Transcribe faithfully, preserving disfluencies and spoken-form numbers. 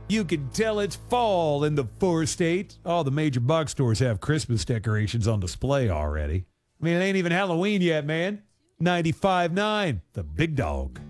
You can tell it's fall in the four state. All the major box stores have Christmas decorations on display already. I mean, it ain't even Halloween yet, man. ninety-five point nine, the big dog.